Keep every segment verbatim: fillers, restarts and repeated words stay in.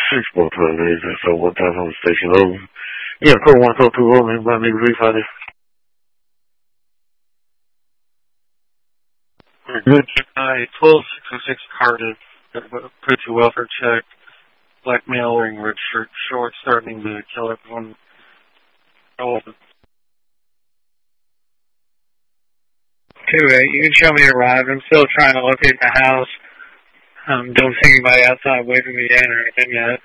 six four twelve days, so one time on the station over. Yeah, call one call two over, anybody need relief out there? Good. I twelve six oh six Cardiff, put your welfare check, black male wearing red shirt, shorts, starting to kill everyone. Oh. Two eight, you can show me arrived. I'm still trying to locate the house. Um, don't see anybody outside waving me in or anything yet.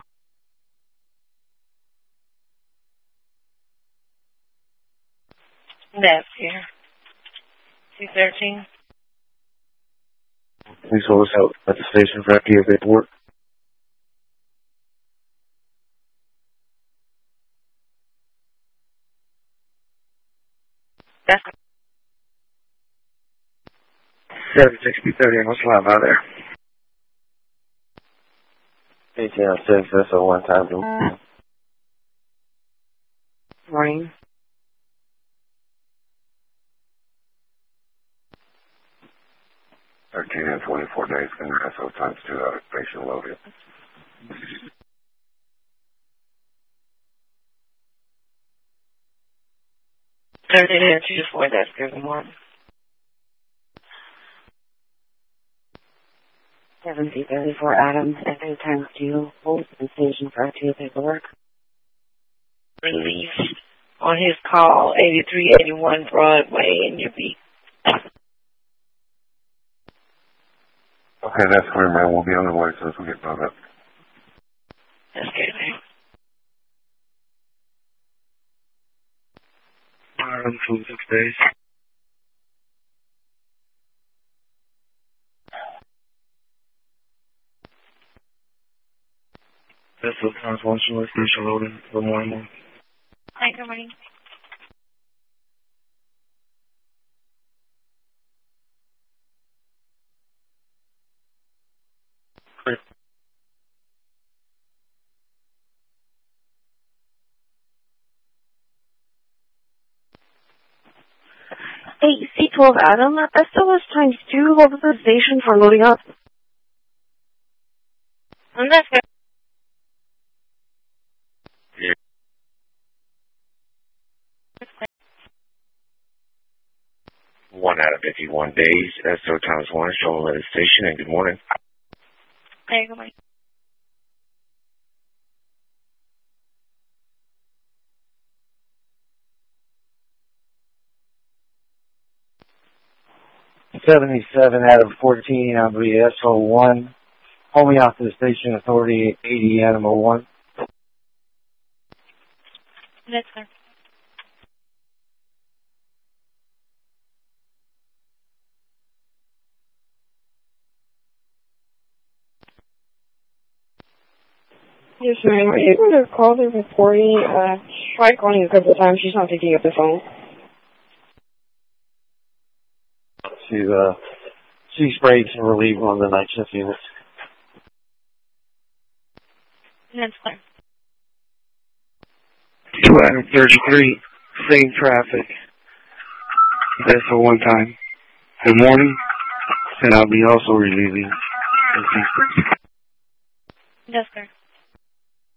That's here. two thirteen. Please hold us out at the station for after your paperwork. That's seven six B thirty, what's live out there? eighteen oh six, that's a one time. morning. thirteen and twenty-four days, and S O times two out of station loaded. thirteen and two four, that's good morning. seven C thirty-four Adams, S O times two, hold the station for two paperwork. Release on his call, eighty-three eighty-one Broadway in your beat. Okay, that's clear, man. We'll be on the way as soon as we get brought up. That's good, man. Alright, from six days. That's the times one short station loading for morning. Hi, good morning. Great. Hey, C twelve Adam, that's still was times two, hold the station for loading up. And that's good. One out of fifty-one days, S O times one, showing at the station, and good morning. Hey, good morning. seventy-seven out of fourteen, I believe S O one. Hold me off to the station authority, eighty Animal one. That's good. Yes, ma'am. Are you going to call the reporting? Uh, tried calling a couple of times. She's not picking up the phone. To, uh, she sprayed some relief on the night shift units. That's clear. two out of thirty-three, same traffic. That's for one time. Good morning, and I'll be also relieving. That's clear.